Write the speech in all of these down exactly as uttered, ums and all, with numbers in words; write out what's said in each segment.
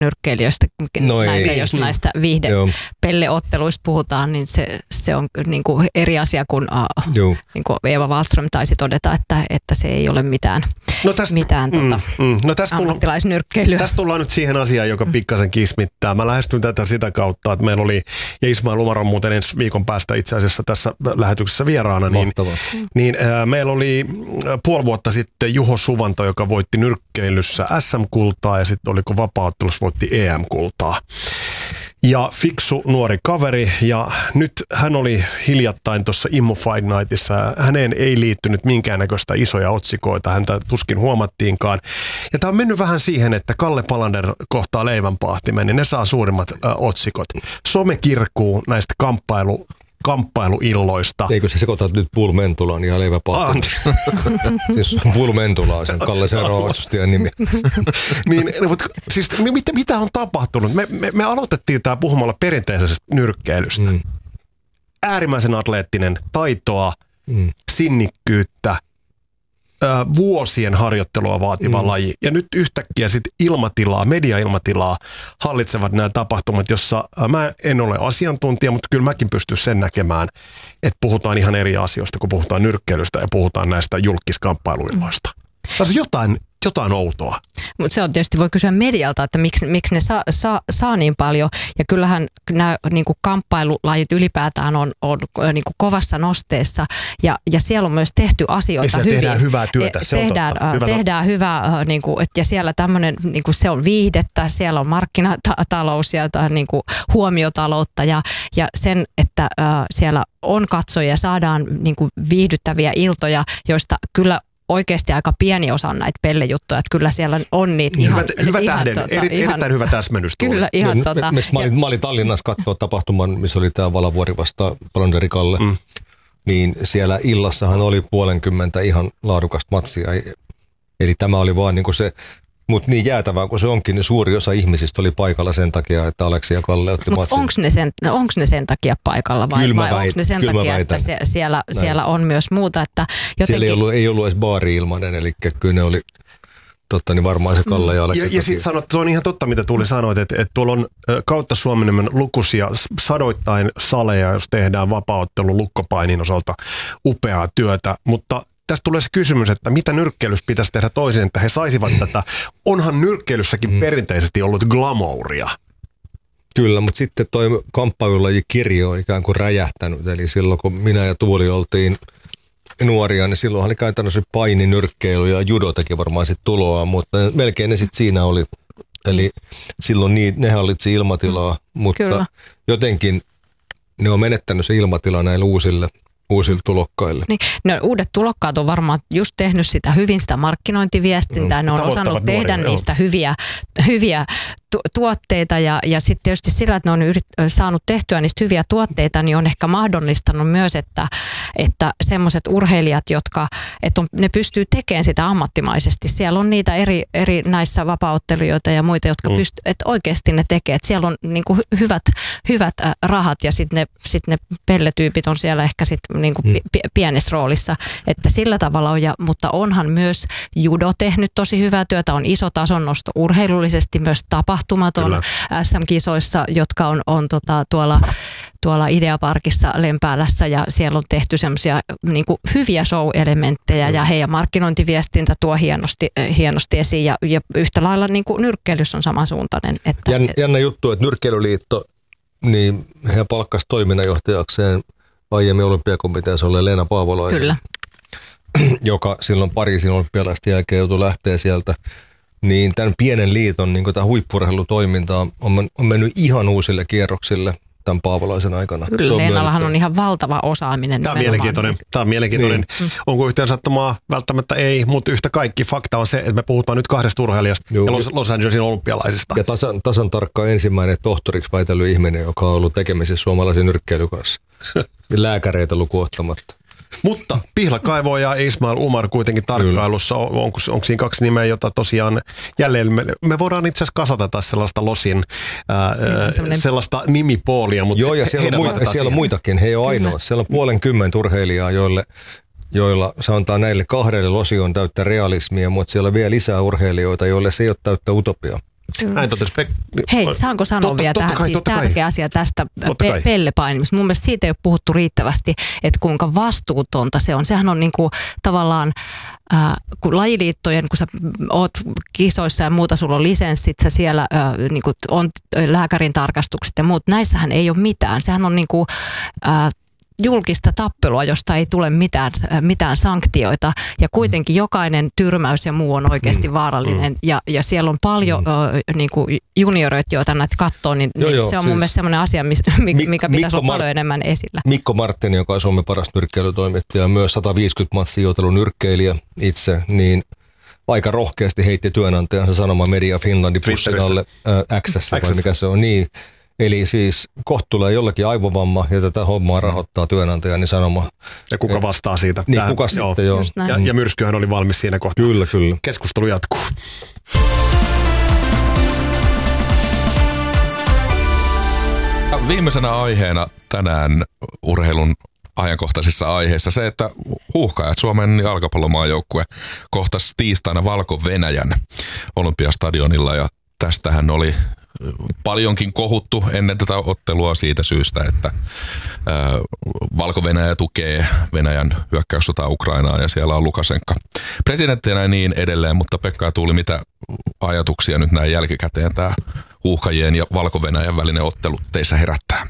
nyrkkeilijöistä, no näitä, ei. jos näistä viihdepelleotteluista puhutaan, niin se, se on niin kuin eri asia kuin, uh, niin kuin Eeva Wallström taisi todeta, että, että se ei ole mitään, no tästä, mitään mm, tota, mm, no tästä ammattilaisnyrkkeilyä. Tästä tullaan nyt siihen asiaan, joka pikkasen kismittää. Mä lähestyn tätä sitä kautta, että meillä oli, ja Ismail Umar on muuten ensi viikon päästä itse asiassa tässä lähetyksessä vieraana, niin, niin äh, meillä oli puoli vuotta sitten Juho Suvanto, joka voitti nyrkkeilyssä S M-kultaa ja sitten oliko vapaa-ottelussa voitti E M-kultaa. Ja fiksu nuori kaveri, ja nyt hän oli hiljattain tuossa Immo Fight Nightissa. Häneen ei liittynyt minkäännäköistä isoja otsikoita, häntä tuskin huomattiinkaan. Ja tämä on mennyt vähän siihen, että Kalle Palander kohtaa leivänpahtimen, niin ne saa suurimmat ä, otsikot. Some kirkuu näistä kamppailu kamppailuilloista. Eikö se sekoitat nyt Bull Mentulaan ja leiväpahtimen? Siis Bull Mentula on sen Kalle seuraava vastustajan nimi. niin, mutta siis mitä, mitä on tapahtunut? Me, me, me aloitettiin tämä puhumalla perinteisestä nyrkkeilystä. Mm. Äärimmäisen atleettinen, taitoa, mm. sinnikkyyttä, ö, vuosien harjoittelua vaativa mm. laji. Ja nyt yhtäkkiä sitten ilmatilaa, media-ilmatilaa hallitsevat nämä tapahtumat, jossa ö, mä en ole asiantuntija, mutta kyllä mäkin pystyn sen näkemään, että puhutaan ihan eri asioista, kun puhutaan nyrkkeilystä ja puhutaan näistä julkiskamppailuilloista. Tässä on jotain, jotain outoa. Mutta se on tietysti, voi kysyä medialta, että miksi, miksi ne saa, saa, saa niin paljon. Ja kyllähän nämä niin kuin kamppailulajit ylipäätään on, on niin kuin kovassa nosteessa. Ja, ja siellä on myös tehty asioita hyvin. Tehdään hyvää työtä, se tehdään, on totta. Hyvä tehdään hyvää, niin kuin, ja siellä tämmöinen, niin kuin se on viihdettä, siellä on markkinatalous ja niin kuin huomiotaloutta. Ja, ja sen, että äh, siellä on katsojia, saadaan niin kuin viihdyttäviä iltoja, joista kyllä oikeasti aika pieni osa on näitä pellejuttuja, että kyllä siellä on niitä hyvä, ihan... Hyvä ihan, tähden, tota, eri, ihan, erittäin hyvä täsmennys. Kyllä, ihan no, tota... Mä olin, mä olin Tallinnassa katsoa tapahtuman, missä oli tämä Valavuori vasta Palanderi Kalle, mm. niin siellä illassahan oli puolenkymmentä ihan laadukasta matsia. Eli tämä oli vaan niin kuin se, mutta niin jäätävää kuin se onkin, niin suuri osa ihmisistä oli paikalla sen takia, että Aleksi ja Kalle otti matsin. Onko ne, sen, onko ne sen takia paikalla vai, vai onko ne sen takia, että se, siellä, siellä on myös muuta? Että jotenkin... Siellä ei ollut, ei ollut edes baari ilmanen, eli kyllä ne oli totta, niin varmaan se Kalle ja Aleksi. Ja, ja sitten sanot, se on ihan totta, mitä Tuuli sanoit, että, että tuolla on kautta Suomen lukuisia sadoittain saleja, jos tehdään vapaa-ottelu lukkopainin osalta upeaa työtä, mutta tästä tulee se kysymys, että mitä nyrkkeilyssä pitäisi tehdä toisin, että he saisivat tätä. Onhan nyrkkeilyssäkin mm. perinteisesti ollut glamouria. Kyllä, mutta sitten toi kamppailulajikirjo on ikään kuin räjähtänyt. Eli silloin kun minä ja Tuuli oltiin nuoria, niin silloin oli käytännössä paininyrkkeily ja judo teki varmaan sitten tuloa, mutta melkein ne sitten siinä oli. Eli silloin niin, ne hallitsi ilmatilaa, mutta Kyllä. jotenkin ne on menettänyt se ilmatila näille uusille uusille tulokkaille. Niin, no, uudet tulokkaat on varmaan just tehnyt sitä hyvin sitä markkinointiviestintää. Mm, ne on osannut tehdä nuoria, niistä hyviä, hyviä tu- tuotteita ja, ja sitten tietysti sillä, että ne on yrit, saanut tehtyä niistä hyviä tuotteita, niin on ehkä mahdollistanut myös, että, että semmoiset urheilijat, jotka että on, ne pystyy tekemään sitä ammattimaisesti. Siellä on niitä eri, eri näissä vapaa-ottelijoita ja muita, jotka mm. pystyy, että oikeasti ne tekee. Että siellä on niin kuin hyvät, hyvät rahat ja sitten ne, sit ne pelletyypit on siellä ehkä sitten niin kuin mm. p- pienessä roolissa, että sillä tavalla on, ja, mutta onhan myös judo tehnyt tosi hyvää työtä, on iso tasonnosto urheilullisesti, myös tapahtumat on Kyllä. S M-kisoissa, jotka on, on tota, tuolla, tuolla Ideaparkissa Lempäälässä, ja siellä on tehty semmoisia niin kuin hyviä show-elementtejä, mm. ja heidän markkinointiviestintä tuo hienosti, hienosti esiin, ja, ja yhtä lailla niin kuin nyrkkeilys on samansuuntainen. Että, Jän, jännä juttu, että Nyrkkeilyliitto, niin he palkkasi toiminnanjohtajakseen aiemmin olympiakomiteassa olleen Leena Paavolainen, Kyllä. joka silloin Pariisin olympialaisten jälkeen joutui lähteä sieltä. Niin tämän pienen liiton niin tämä huippu-urheilutoiminta on, on mennyt ihan uusille kierroksille tämän Paavolaisen aikana. Kyllä, Leenallahan on ihan valtava osaaminen. Tämä on mielenkiintoinen. Tämä on mielenkiintoinen. Niin. Onko yhteen sattumaa? Välttämättä ei, mutta yhtä kaikki fakta on se, että me puhutaan nyt kahdesta urheilijasta ja Los, Los Angelesin olympialaisista. Ja tasan, tasan tarkkaan ensimmäinen tohtoriksi väitellyt ihminen, joka on ollut tekemisissä suomalaisen nyrkkeilyn kanssa. Lääkäreitä lukuun ottamatta. Mutta Pihlakaivo ja Ismail Umar kuitenkin tarkkailussa. On, onko, onko siinä kaksi nimeä, jota tosiaan jälleen me, me voidaan itse asiassa kasata tässä sellaista Losin ää, sellaista nimipoolia. Mutta Joo, ja siellä, on, muita, siellä on muitakin. He ei ole ainoa. Siellä on puolenkymmentä urheilijaa, joille, joilla sanotaan näille kahdelle Losi on täyttä realismia, mutta siellä on vielä lisää urheilijoita, joille se ei ole täyttä utopiaa. Näin totesi Pek... Hei, saanko sanoa totta, vielä totta tähän? kai, Siis tärkeä kai. asia tästä pe- pellepainimista. Mun mielestä siitä ei ole puhuttu riittävästi, että kuinka vastuutonta se on. Sehän on niinku tavallaan, äh, kun lajiliittojen, kun sä oot kisoissa ja muuta, sulla on lisenssit, sä siellä äh, niinku on lääkärin tarkastukset ja muut. Näissähän ei ole mitään. Sehän on niinku... Äh, julkista tappelua, josta ei tule mitään, mitään sanktioita ja kuitenkin jokainen tyrmäys ja muu on oikeasti mm, vaarallinen mm. ja, ja siellä on paljon mm. ö, niin kuin junioreita, joita näitä katsoo, niin, joo, niin joo, se on siis mun mielestä sellainen asia, mikä Mik- pitäisi olla paljon Mar- enemmän esillä. Mikko Marttinen, joka on Suomen paras nyrkkeilytoimittaja, myös sata viisikymmentä matsia joutelun nyrkkeilijä itse, niin aika rohkeasti heitti työnantajansa Sanoma Media Finlandin pussin alle äh, X:ssä, vai mikä se on, niin. Eli siis kohta tulee jollakin aivovamma ja tätä hommaa rahoittaa työnantaja, niin Sanoma. Ja kuka et, vastaa siitä? Niin, Tähän, kuka joo, sitten, joo. Ja, ja myrskyhän oli valmis siinä kohtaa. Kyllä, kyllä. Keskustelu jatkuu. Viimeisenä aiheena tänään urheilun ajankohtaisissa aiheissa se, että Huuhkajat, Suomen jalkapallomaajoukkue, kohtasi tiistaina Valko-Venäjän Olympiastadionilla ja tästähän oli paljonkin kohuttu ennen tätä ottelua siitä syystä, että Valko-Venäjä tukee Venäjän hyökkäyssotaa Ukrainaan ja siellä on Lukašenka presidenttinä ja niin edelleen, mutta Pekka ja Tuuli, mitä ajatuksia nyt näin jälkikäteen tämä Huuhkajien ja Valko-Venäjän välinen ottelu teissä herättää?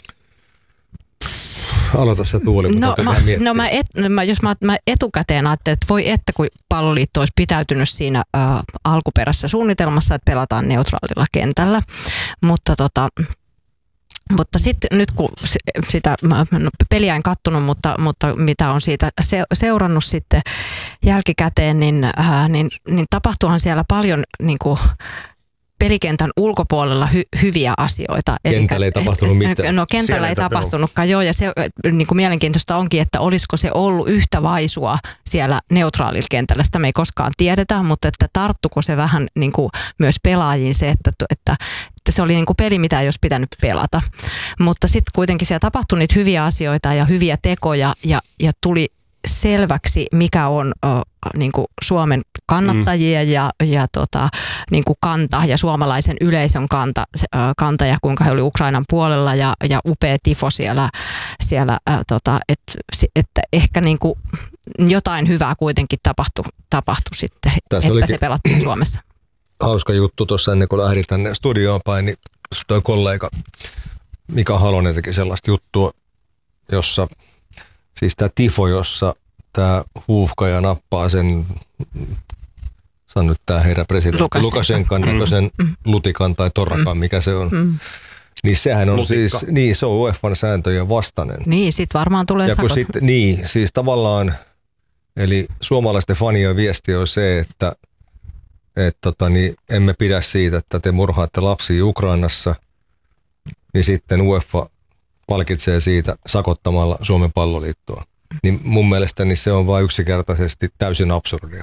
Aloita se Tuuli, no, mä, no mä, et, mä jos mä, mä etukäteen ajattelin, että voi että kun Palloliitto olisi pitäytynyt siinä ä, alkuperäisessä suunnitelmassa, että pelataan neutraalilla kentällä, mutta tota, mutta sitten nyt kun sitä no, peliä en kattonut, mutta, mutta mitä on siitä se, seurannut sitten jälkikäteen, niin, ä, niin, niin tapahtuuhan siellä paljon niin kuin pelikentän ulkopuolella hy- hyviä asioita. Kentällä ei tapahtunut mitään. No kentällä siellä ei tapahtunutkaan, joo, ja se niin kuin mielenkiintoista onkin, että olisiko se ollut yhtä vaisua siellä neutraalilla kentällä. Sitä me ei koskaan tiedetä, mutta että tarttuko se vähän niin kuin myös pelaajiin se, että, että, että se oli niin kuin peli, mitä ei olisi pitänyt pelata. Mutta sitten kuitenkin siellä tapahtui niitä hyviä asioita ja hyviä tekoja, ja, ja tuli selväksi, mikä on o, niin kuin Suomen kannattajien mm. ja, ja tota, niin kuin kanta ja suomalaisen yleisön kanta, kanta ja kuinka he oli Ukrainan puolella ja, ja upea tifo siellä, siellä ä, tota, että et ehkä niin kuin jotain hyvää kuitenkin tapahtui, tapahtui sitten, Tässä että se pelattiin Suomessa. Hauska juttu tuossa ennen kuin lähdin tänne studioon päin, niin tuo kollega Mika Halonen teki sellaista juttua, jossa siis tämä tifo, jossa tämä Huuhkaja nappaa sen, sanon nyt tämä herra presidentti, Lukašenkan näköisen mm. lutikan tai torakan, mm. mikä se on. Mm. Niin sehän on Lutikka. siis, niin se on U E F A:n sääntöjen vastainen. Niin, sit varmaan tulee ja sakot. Sit, niin, siis tavallaan, eli suomalaisten fanien viesti on se, että et tota, niin emme pidä siitä, että te murhaatte lapsia Ukrainassa, niin sitten U E F A palkitsee siitä sakottamalla Suomen Palloliittoa. Niin mun mielestäni se on vain yksinkertaisesti täysin absurdia.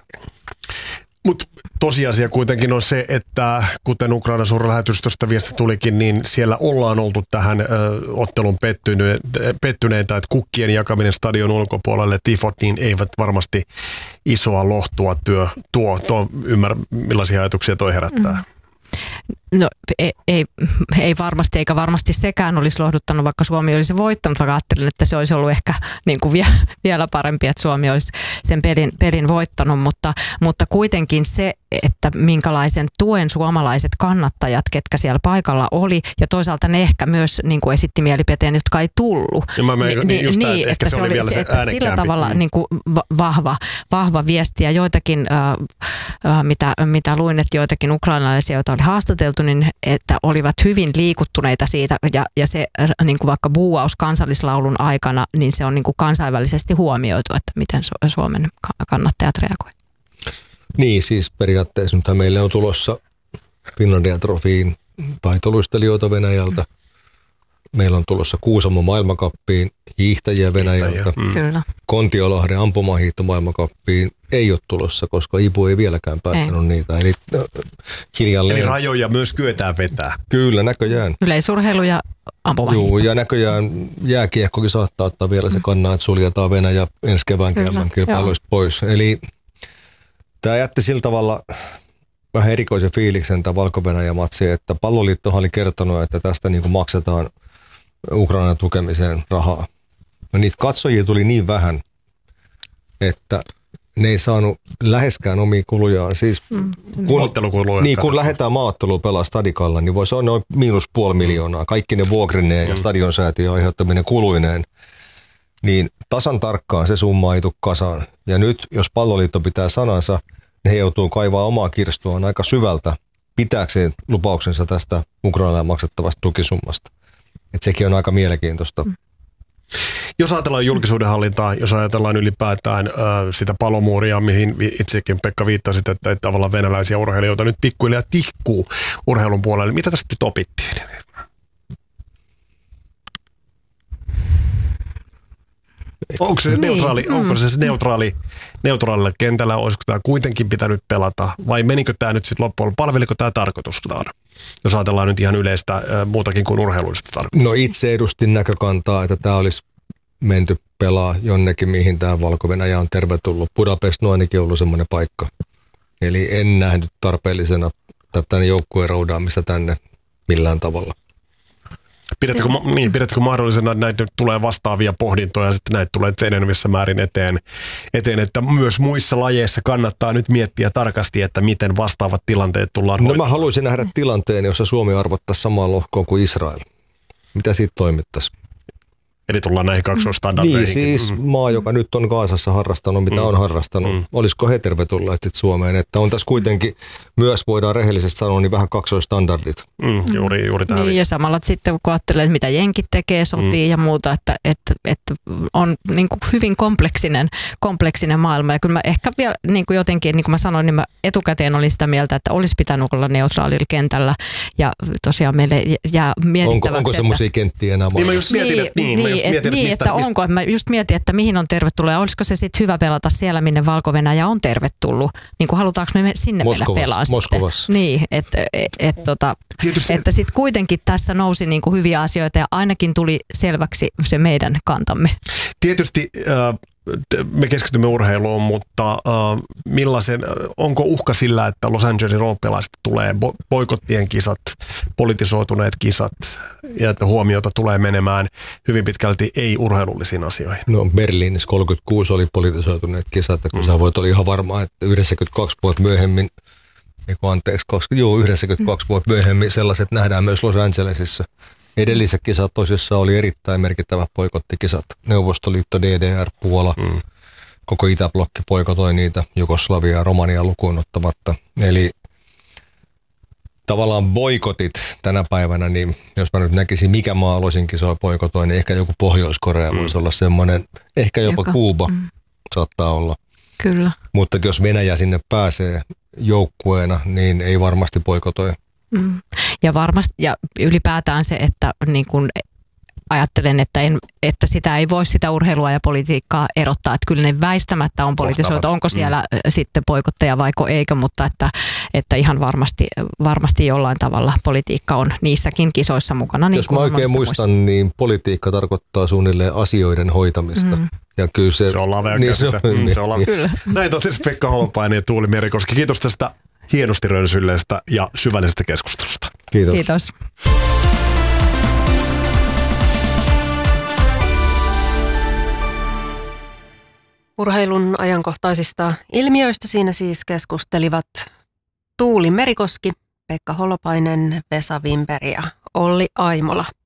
Mutta tosiasia kuitenkin on se, että kuten Ukrainan suurlähetystöstä viesti tulikin, niin siellä ollaan oltu tähän ö, ottelun pettyne, pettyneitä, että kukkien jakaminen stadion ulkopuolelle, tifot, niin eivät varmasti isoa lohtua työ tuo. tuo ymmärrä, millaisia ajatuksia toi herättää. Mm. No ei, ei, ei varmasti, eikä varmasti sekään olisi lohduttanut, vaikka Suomi olisi voittanut, vaikka ajattelin, että se olisi ollut ehkä niin kuin vie, vielä parempi, että Suomi olisi sen pelin, pelin voittanut, mutta, mutta kuitenkin se, että minkälaisen tuen suomalaiset kannattajat, ketkä siellä paikalla oli, ja toisaalta ne ehkä myös niin kuin esitti mielipiteen, jotka ei tullut. Mä niin, niin, just niin, että se oli, oli se, että sillä tavalla niin kuin vahva, vahva viesti, ja joitakin, äh, mitä, mitä luin, että joitakin ukrainalaisia, joita oli haastateltu, niin että olivat hyvin liikuttuneita siitä, ja, ja se niin kuin vaikka buuaus kansallislaulun aikana, niin se on niin kuin kansainvälisesti huomioitu, että miten Suomen kannattajat reagoivat. Niin, siis periaatteessa nyt meille on tulossa Finlandia Trofiin taitoluistelijoita Venäjältä. Meillä on tulossa Kuusamo maailmankappiin hiihtäjiä Venäjältä. Mm. Kontiolahden ampumahiihto maailmankappiin ei ole tulossa, koska I P U ei vieläkään päästänyt ei. niitä. Eli, äh, hiljalleen. Eli rajoja myös kyetään vetää. Kyllä, näköjään. Yleisurheilu ja ampumahiihto. Joo, ja näköjään jääkiekkokin saattaa ottaa vielä se kannaa, että suljetaan Venäjä ensi kevään kilpailuista pois. Eli tämä jätti sillä tavalla vähän erikoisen fiiliksen tämä Valko-Venäjä-matsi, että Palloliittohan oli kertonut, että tästä niin kuin maksetaan Ukrainan tukemiseen rahaa. No niitä katsojia tuli niin vähän, että ne ei saanut läheskään omia kulujaan. Siis mm. kun, niin, kun lähdetään maaotteluun pelaa Stadikalla, niin voi se on noin miinus puoli miljoonaa. Kaikki ne vuokrineen mm. ja stadionsäätiön aiheuttaminen kuluineen. Niin tasan tarkkaan se summa ei tule kasaan. Ja nyt, jos Palloliitto pitää sanansa, niin he joutuu kaivaa omaa kirstuaan aika syvältä pitääkseen lupauksensa tästä Ukrainaan maksettavasta tukisummasta. Että sekin on aika mielenkiintoista. Mm. Jos ajatellaan julkisuudenhallintaa, jos ajatellaan ylipäätään äh, sitä palomuuria, mihin itsekin Pekka viittasit, että, että tavallaan venäläisiä urheilijoita nyt pikkuhiljaa tihkuu urheilun puolelle, mitä tästä nyt opittiin? Onko se, niin. neutraali, mm. onko se neutraali, neutraalilla kentällä, olisiko tämä kuitenkin pitänyt pelata, vai menikö tämä nyt sitten loppuun, palveliko tämä tarkoitustaan? Jos ajatellaan nyt ihan yleistä äh, muutakin kuin urheilullista tarkoitusta. No itse edustin näkökantaa, että tämä olisi menty pelaa jonnekin, mihin tämä Valko-Venäjä on tervetullut. Budapest on ainakin ollut semmoinen paikka. Eli en nähnyt tarpeellisena tätä joukkueen roudaamista tänne millään tavalla. Pidätkö, niin, pidätkö mahdollisena, että näitä tulee vastaavia pohdintoja ja sitten näitä tulee enenevissä määrin eteen, eteen, että myös muissa lajeissa kannattaa nyt miettiä tarkasti, että miten vastaavat tilanteet tullaan hoitamaan? No mä haluaisin nähdä tilanteen, jossa Suomi arvottaisi samaa lohkoa kuin Israel. Mitä siitä toimittaisiin? Eli tullaan näihin kaksoistandardeihin. Niin siis mm. maa, joka nyt on Gaasassa harrastanut, mitä mm. on harrastanut. Mm. Olisiko he tervetulleet sitten Suomeen? Että on tässä kuitenkin myös, voidaan rehellisesti sanoa, niin vähän kaksoistandardit. Mm, juuri, juuri tähän. Niin, ja samalla sitten kun ajattelee, mitä jenkit tekee, sotii mm. ja muuta, että, että, että on niin kuin hyvin kompleksinen, kompleksinen maailma. Ja kyllä mä ehkä vielä niin kuin jotenkin, niin kuin mä sanoin, niin mä etukäteen olin sitä mieltä, että olisi pitänyt olla neutraalilla kentällä. Ja tosiaan meille jää mietittäväksi. Onko, onko semmoisia kenttiä enää? Niin mä just mietin, että niin. niin Niin, et, niin mistä, että onko, mistä... mä just mietin, että mihin on tervetullut ja olisiko se sitten hyvä pelata siellä, minne Valko-Venäjä on tervetullut. Niin kuin halutaanko me sinne Moskovas, mennä pelaamaan Moskovassa. Niin, että et, et, tota, että sitten kuitenkin tässä nousi niin kuin hyviä asioita ja ainakin tuli selväksi se meidän kantamme. Tietysti äh, me keskitymme urheiluun, mutta äh, millaisen, onko uhka sillä, että Los Angelesin olympialaisista tulee bo- boikottien kisat, politisoituneet kisat ja että huomiota tulee menemään hyvin pitkälti ei-urheilullisiin asioihin? No Berliinissä kolmekymmentäkuusi oli politisoituneet kisat, ja kun mm. sä voit olla ihan varma, että yhdeksänkymmentäkaksi vuotta myöhemmin, eiku anteeksi, joo, yhdeksänkymmentäkaksi vuotta myöhemmin sellaiset nähdään myös Los Angelesissa. Edelliset kisat tosissaan oli erittäin merkittävät boikottikisat. Neuvostoliitto, D D R, Puola, mm. koko Itäblokki boikotoi niitä, Jugoslavia ja Romania lukuun ottamatta. Eli tavallaan boikotit tänä päivänä, niin jos mä nyt näkisin, mikä maa aloisin kisoja boikotoi, niin ehkä joku Pohjois-Korea mm. voisi olla semmoinen, ehkä jopa Joka. Kuuba mm. saattaa olla. Kyllä. Mutta jos Venäjä sinne pääsee joukkueena, niin ei varmasti boikotoi. Mm. Ja varmasti, ja ylipäätään se, että niin kun ajattelen, että, en, että sitä ei voi sitä urheilua ja politiikkaa erottaa, että kyllä ne väistämättä on politisoitu, onko siellä mm. sitten boikotteja vaiko eikö, mutta että, että ihan varmasti, varmasti jollain tavalla politiikka on niissäkin kisoissa mukana. Niin jos mä oikein muistan, muissa. niin politiikka tarkoittaa suunnilleen asioiden hoitamista. Mm. Ja kyllä se, se on lavea niin se, mm, se on lavea. Kyllä. Näin totesi Pekka Holopainen ja Tuuli Merikoski. Kiitos tästä hienosti rönsylleestä ja syvällisestä keskustelusta. Kiitos. Kiitos. Urheilun ajankohtaisista ilmiöistä siinä siis keskustelivat Tuuli Merikoski, Pekka Holopainen, Vesa Wimperi ja Olli Aimola.